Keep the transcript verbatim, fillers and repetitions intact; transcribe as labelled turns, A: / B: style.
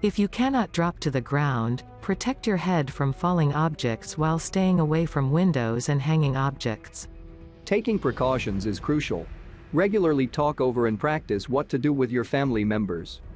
A: If you cannot drop to the ground, protect your head from falling objects while staying away from windows and hanging objects.
B: Taking precautions is crucial. Regularly talk over and practice what to do with your family members.